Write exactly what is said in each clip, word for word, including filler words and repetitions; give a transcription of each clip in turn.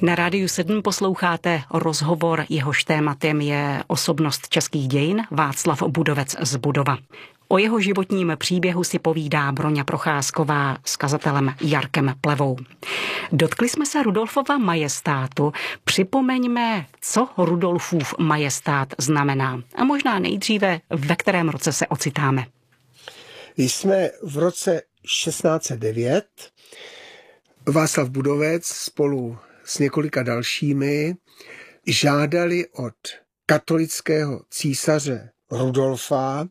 Na Rádiu sedm posloucháte rozhovor, jehož tématem je osobnost českých dějin Václav Budovec z Budova. O jeho životním příběhu si povídá Broňa Procházková s kazatelem Jarkem Plevou. Dotkli jsme se Rudolfova majestátu. Připomeňme, co Rudolfův majestát znamená. A možná nejdříve, ve kterém roce se ocitáme. Jsme v roce šestnáct set devět. Václav Budovec spolu s několika dalšími žádali od katolického císaře Rudolfa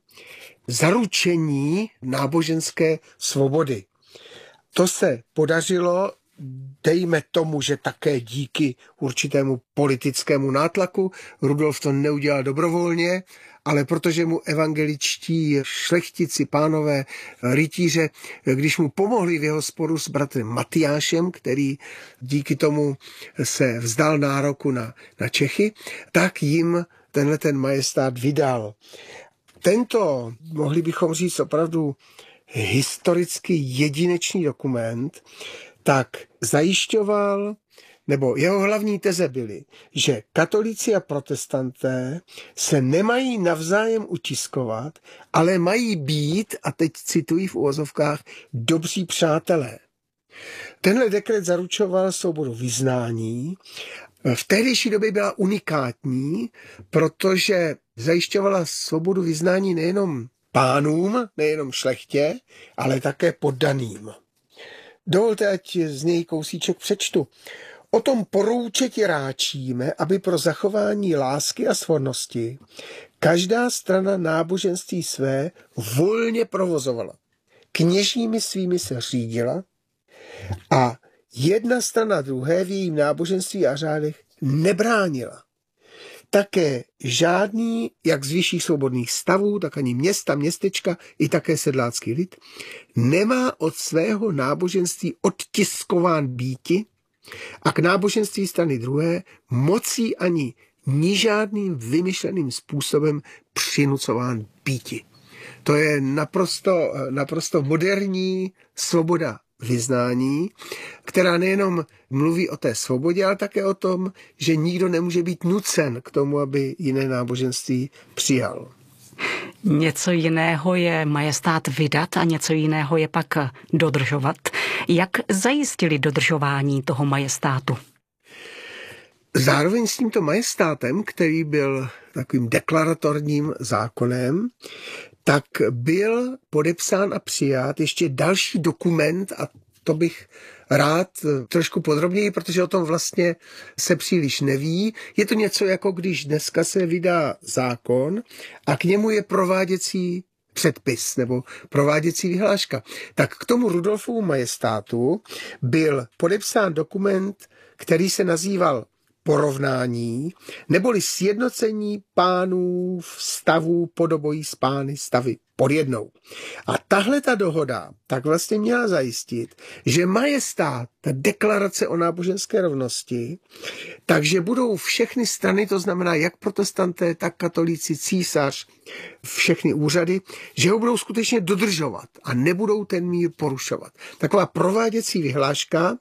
zaručení náboženské svobody. To se podařilo, dejme tomu, že také díky určitému politickému nátlaku. Rudolf to neudělal dobrovolně, ale protože mu evangeličtí šlechtici, pánové, rytíře, když mu pomohli v jeho sporu s bratrem Matyášem, který díky tomu se vzdal nároku na, na Čechy, tak jim tenhle ten majestát vydal. Tento, mohli bychom říct opravdu historicky jedinečný dokument, tak zajišťoval, nebo jeho hlavní teze byly, že katolíci a protestanté se nemají navzájem utiskovat, ale mají být, a teď cituji v uvozovkách, dobří přátelé. Tenhle dekret zaručoval svobodu vyznání. V tehdejší době byla unikátní, protože zajišťovala svobodu vyznání nejenom pánům, nejenom šlechtě, ale také poddaným. Dovolte, ať z něj kousíček přečtu. O tom porouče ti ráčíme, aby pro zachování lásky a svornosti každá strana náboženství své volně provozovala. Kněžími svými se řídila a jedna strana druhé v jejím náboženství a řádech nebránila. Také žádný, jak z vyšších svobodných stavů, tak ani města, městečka, i také sedlácký lid, nemá od svého náboženství odtiskován býti a k náboženství strany druhé mocí ani ni žádným vymyšleným způsobem přinucován býti. To je naprosto, naprosto moderní svoboda vyznání, která nejenom mluví o té svobodě, ale také o tom, že nikdo nemůže být nucen k tomu, aby jiné náboženství přijal. Něco jiného je majestát vydat a něco jiného je pak dodržovat. Jak zajistili dodržování toho majestátu? Zároveň s tímto majestátem, který byl takovým deklaratorním zákonem, tak byl podepsán a přijat ještě další dokument, a to bych rád trošku podrobněji, protože o tom vlastně se příliš neví. Je to něco jako když dneska se vydá zákon a k němu je prováděcí předpis nebo prováděcí vyhláška. Tak k tomu Rudolfovu majestátu byl podepsán dokument, který se nazýval porovnání, neboli sjednocení pánů stavů podobojí s pány stavy pod jednou. A tahle ta dohoda tak vlastně měla zajistit, že majestát, ta deklarace o náboženské rovnosti, takže budou všechny strany, to znamená jak protestanté, tak katolíci, císař, všechny úřady, že ho budou skutečně dodržovat a nebudou ten mír porušovat. Taková prováděcí vyhláška,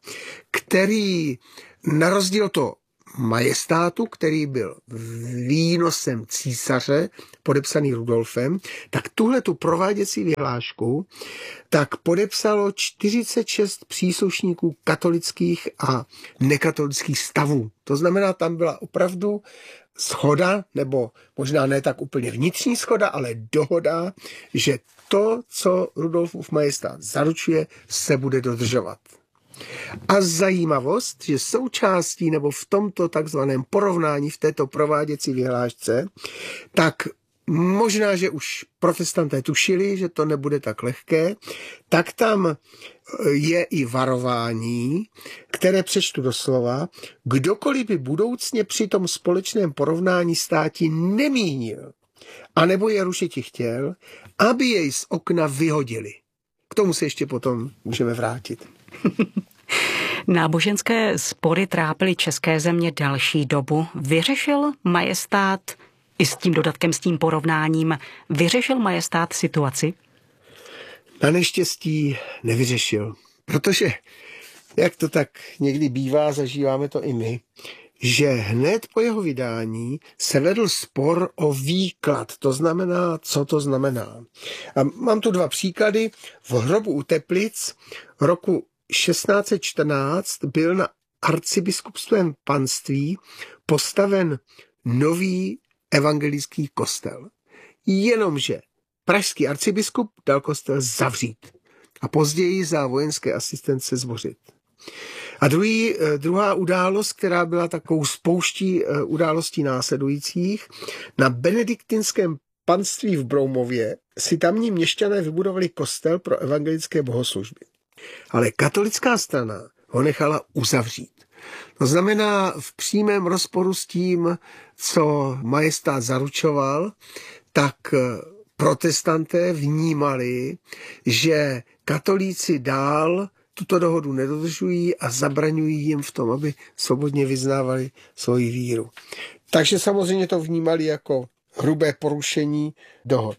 který na rozdíl to majestátu, který byl výnosem císaře, podepsaný Rudolfem, tak tuhle tu prováděcí vyhlášku tak podepsalo čtyřicet šest příslušníků katolických a nekatolických stavů. To znamená, tam byla opravdu shoda, nebo možná ne tak úplně vnitřní shoda, ale dohoda, že to, co Rudolfův majestát zaručuje, se bude dodržovat. A zajímavost, že součástí nebo v tomto takzvaném porovnání v této prováděcí vyhlášce, tak možná, že už protestanté tušili, že to nebude tak lehké, tak tam je i varování, které přečtu doslova, kdokoliv by budoucně při tom společném porovnání státi nemínil, anebo je rušiti chtěl, aby jej z okna vyhodili. K tomu se ještě potom můžeme vrátit. Náboženské spory trápily české země další dobu. Vyřešil majestát, i s tím dodatkem, s tím porovnáním, vyřešil majestát situaci? Na neštěstí nevyřešil, protože Jak to tak někdy bývá, zažíváme to i my, že hned po jeho vydání se vedl spor o výklad, to znamená, co to znamená. A mám tu dva příklady. V Hrobu u Teplic roku šestnáct set čtrnáct byl na arcibiskupstvém panství postaven nový evangelický kostel. Jenomže pražský arcibiskup dal kostel zavřít a později za vojenské asistence zbořit. A druhý, druhá událost, která byla takovou spouští událostí následujících, na benediktinském panství v Broumově si tamní měšťané vybudovali kostel pro evangelické bohoslužby. Ale katolická strana ho nechala uzavřít. To znamená v přímém rozporu s tím, co majestát zaručoval, tak protestanté vnímali, že katolíci dál tuto dohodu nedodržují a zabraňují jim v tom, aby svobodně vyznávali svoji víru. Takže samozřejmě to vnímali jako hrubé porušení dohod.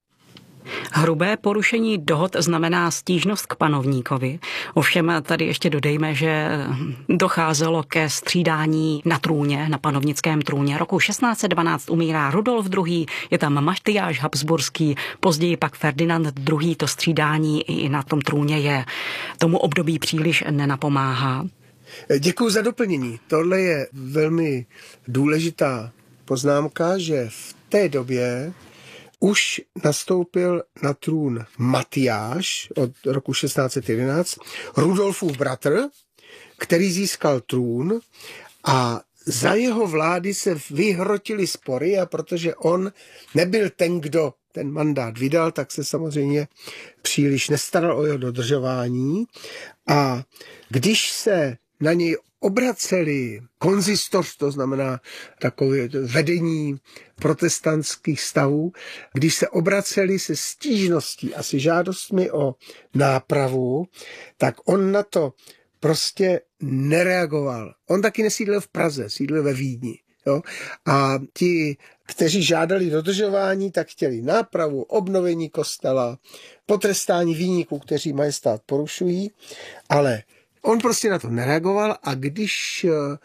Hrubé porušení dohod znamená stížnost k panovníkovi. Ovšem tady ještě dodejme, že docházelo ke střídání na trůně, na panovnickém trůně. Roku šestnáct set dvanáct umírá Rudolf druhý, je tam Matyáš Habsburský, později pak Ferdinand druhý. To střídání i na tom trůně je tomu období příliš nenapomáhá. Děkuji za doplnění. Tohle je velmi důležitá poznámka, že v té době už nastoupil na trůn Matyáš od roku šestnáct set jedenáct, Rudolfův bratr, který získal trůn a za jeho vlády se vyhrotily spory a protože on nebyl ten, kdo ten mandát vydal, tak se samozřejmě příliš nestaral o jeho dodržování a když se na něj obraceli konzistoř, to znamená takové vedení protestantských stavů, když se obraceli se stížností a se žádostmi o nápravu, tak on na to prostě nereagoval. On taky nesídlil v Praze, sídlil ve Vídni. Jo? A ti, kteří žádali dodržování, tak chtěli nápravu, obnovení kostela, potrestání viníků, kteří majestát porušují, ale on prostě na to nereagoval a když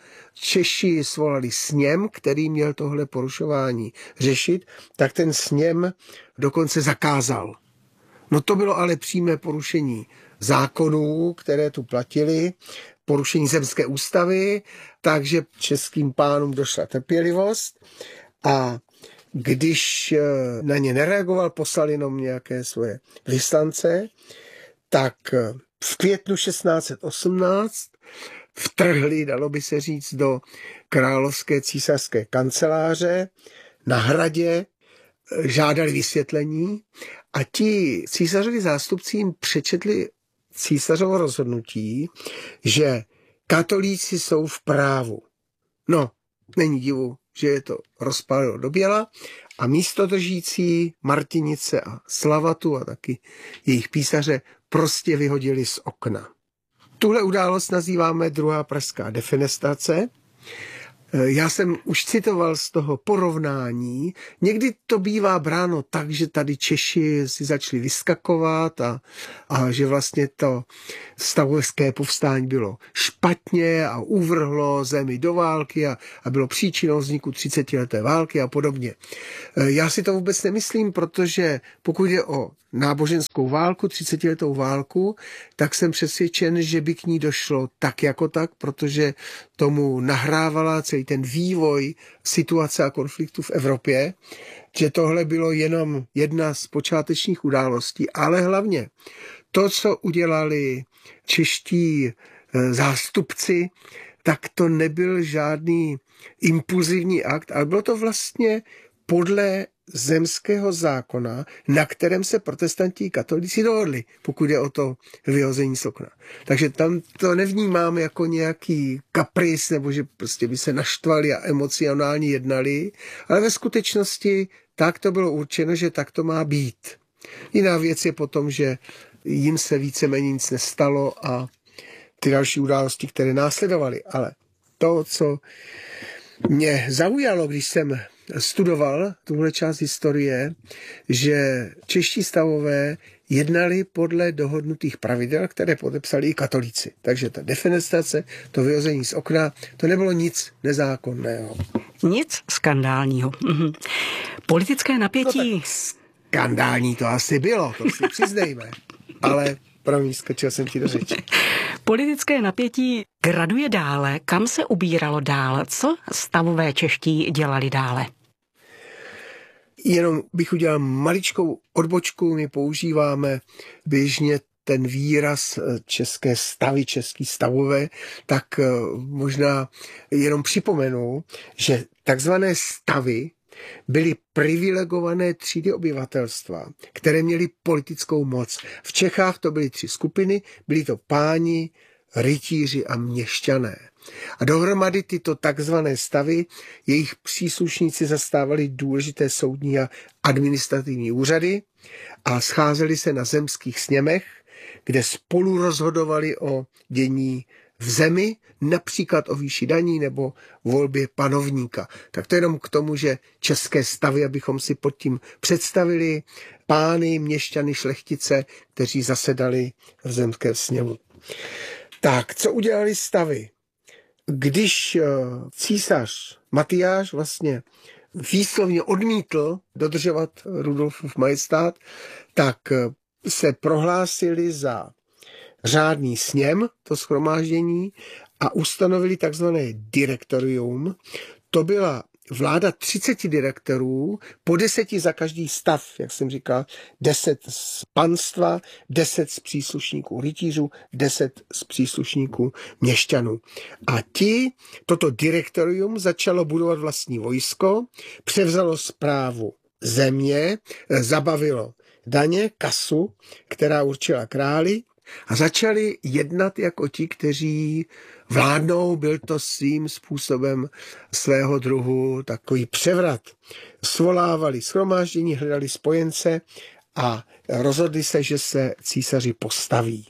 Češi svolali sněm, který měl tohle porušování řešit, tak ten sněm dokonce zakázal. No to bylo ale přímé porušení zákonů, které tu platily, porušení zemské ústavy, takže českým pánům došla trpělivost a když na ně nereagoval, poslal jenom nějaké svoje vyslance, tak v květnu šestnáct set osmnáct vtrhli, dalo by se říct, do královské císařské kanceláře na hradě, žádali vysvětlení a ti císařovi zástupci jim přečetli císařovo rozhodnutí, že katolíci jsou v právu. No, není divu, že je to rozpálilo do běla a místo držící Martinice a Slavatu a taky jejich písaře prostě vyhodili z okna. Tuhle událost nazýváme druhá pražská defenestrace. Já jsem už citoval z toho porovnání. Někdy to bývá bráno tak, že tady Češi si začali vyskakovat a, a že vlastně to stavovské povstání bylo špatně a uvrhlo zemi do války a, a bylo příčinou vzniku třicetileté války a podobně. Já si to vůbec nemyslím, protože pokud je o náboženskou válku, třicetiletou válku, tak jsem přesvědčen, že by k ní došlo tak jako tak, protože tomu nahrávala celý ten vývoj situace a konfliktu v Evropě, že tohle bylo jenom jedna z počátečních událostí, ale hlavně to, co udělali čeští zástupci, tak to nebyl žádný impulzivní akt, ale bylo to vlastně podle zemského zákona, na kterém se protestanti katolíci dohodli, pokud je o to vyhození z okna. Takže tam to nevnímáme jako nějaký kapris, nebo že prostě by se naštvali a emocionálně jednali, ale ve skutečnosti tak to bylo určeno, že tak to má být. Jiná věc je potom, že jim se víceméně nic nestalo a ty další události, které následovaly. Ale to, co mě zaujalo, když jsem studoval tuhle část historie, že čeští stavové jednali podle dohodnutých pravidel, které podepsali i katolíci. Takže ta defenestrace, to vyhození z okna, to nebylo nic nezákonného. Nic skandálního. Mhm. Politické napětí... No tak skandální to asi bylo, to si přiznejme. Ale promiň, skočil jsem ti do řeči. Politické napětí graduje dále. Kam se ubíralo dál? Co stavové čeští dělali dále? Jenom bych udělal maličkou odbočku. My používáme běžně ten výraz české stavy, český stavové, tak možná jenom připomenu, že takzvané stavy byly privilegované třídy obyvatelstva, které měly politickou moc. V Čechách to byly tři skupiny, byli to páni, rytíři a měšťané. A dohromady tyto takzvané stavy, jejich příslušníci zastávali důležité soudní a administrativní úřady a scházeli se na zemských sněmech, kde spolu rozhodovali o dění v zemi, například o výši daní nebo volbě panovníka. Tak to jenom k tomu, že české stavy, abychom si pod tím představili, pány, měšťany, šlechtice, kteří zasedali v zemském sněmu. Tak, co udělali stavy? Když císař Matyáš vlastně výslovně odmítl dodržovat Rudolfův majestát, tak se prohlásili za řádný sněm, to shromáždění, a ustanovili takzvané direktorium. To byla vláda třiceti direktorů, po deseti za každý stav, jak jsem říkal, deset z panstva, deset z příslušníků rytířů, deset z příslušníků měšťanů. A ti, toto direktorium začalo budovat vlastní vojsko, převzalo správu země, zabavilo daně, kasu, která určila králi, a začali jednat jako ti, kteří vládnou. Byl to svým způsobem svého druhu takový převrat. Svolávali shromáždění, hledali spojence a rozhodli se, že se císaři postaví.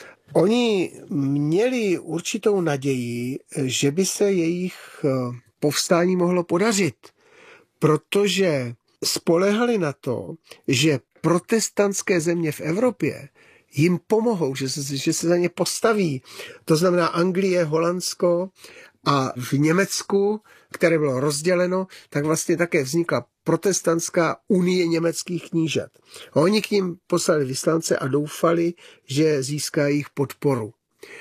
Oni měli určitou naději, že by se jejich povstání mohlo podařit, protože spolehali na to, že protestantské země v Evropě jim pomohou, že se, že se za ně postaví. To znamená Anglie, Holandsko a v Německu, které bylo rozděleno, tak vlastně také vznikla protestantská unie německých knížat. A oni k ním poslali vyslance a doufali, že získají jejich podporu.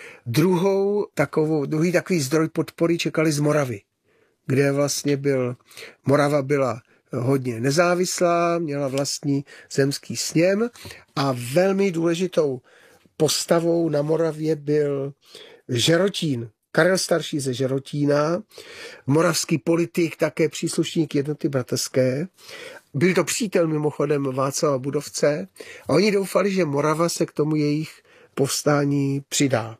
Druhou takovou, druhý takový zdroj podpory čekali z Moravy, kde vlastně byl, Morava byla hodně nezávislá, měla vlastní zemský sněm a velmi důležitou postavou na Moravě byl Žerotín, Karel Starší ze Žerotína, moravský politik, také příslušník Jednoty bratrské. Byl to přítel mimochodem Václava Budovce a oni doufali, že Morava se k tomu jejich povstání přidá.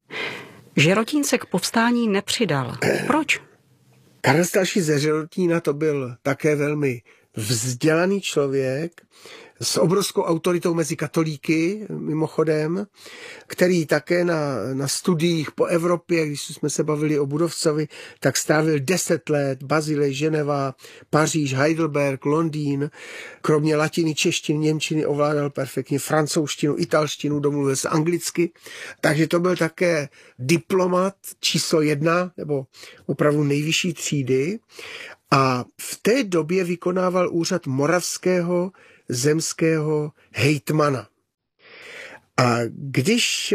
Žerotín se k povstání nepřidal. Proč? Karel Starší ze Žerotína to byl také velmi vzdělaný člověk s obrovskou autoritou mezi katolíky, mimochodem, který také na, na studiích po Evropě, když jsme se bavili o Budovcovi, tak strávil deset let, Bazilej, Ženeva, Paříž, Heidelberg, Londýn. Kromě latiny, češtiny, němčiny ovládal perfektně francouzštinu, italštinu, domluvil se anglicky. Takže to byl také diplomat číslo jedna, nebo opravdu nejvyšší třídy. A v té době vykonával úřad moravského zemského hejtmana. A když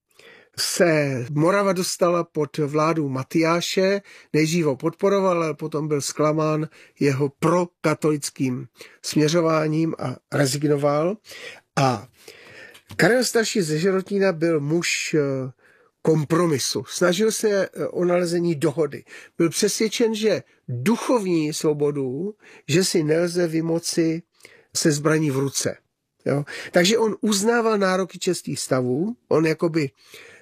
se Morava dostala pod vládu Matyáše, nejdřív ho podporoval, ale potom byl zklamán jeho prokatolickým směřováním a rezignoval. A Karel Starší ze Žerotína byl muž kompromisu. Snažil se o nalezení dohody. Byl přesvědčen, že duchovní svobodu, že si nelze vymoci se zbraní v ruce. Jo? Takže on uznával nároky českých stavů, on jakoby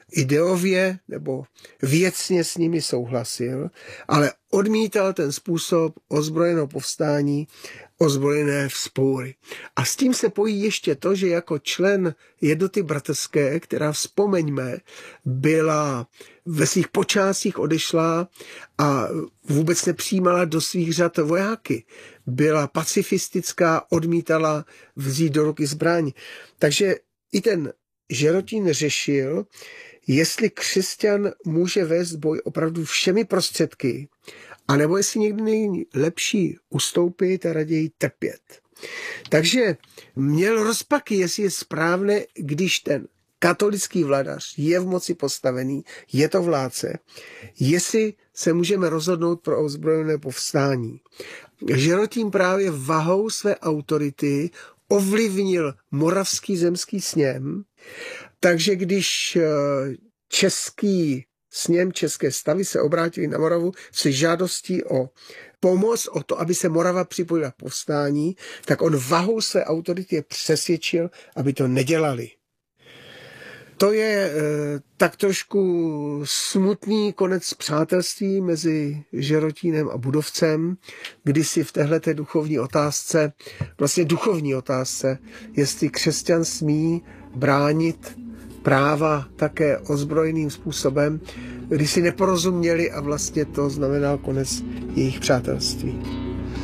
ideově nebo věcně s nimi souhlasil, ale odmítal ten způsob ozbrojeného povstání, ozbrojené vzpoury. A s tím se pojí ještě to, že jako člen jednoty bratrské, která, vzpomeňme, byla ve svých počátcích odešla a vůbec nepřijímala do svých řad vojáky. Byla pacifistická, odmítala vzít do ruky zbraň. Takže i ten Žerotín řešil, jestli křesťan může vést boj opravdu všemi prostředky, anebo jestli někdy není lepší ustoupit a raději trpět. Takže měl rozpaky, jestli je správné, když ten katolický vladař je v moci postavený, je to vládce, jestli se můžeme rozhodnout pro ozbrojené povstání. Žerotín právě vahou své autority ovlivnil Moravský zemský sněm, takže když český sněm, české stavy se obrátili na Moravu se žádostí o pomoc, o to, aby se Morava připojila k povstání, tak on vahou své autority je přesvědčil, aby to nedělali. To je e, tak trošku smutný konec přátelství mezi Žerotínem a Budovcem, kdy si v téhleté duchovní otázce, vlastně duchovní otázce, jestli křesťan smí bránit práva také ozbrojeným způsobem, kdy si neporozuměli a vlastně to znamenal konec jejich přátelství.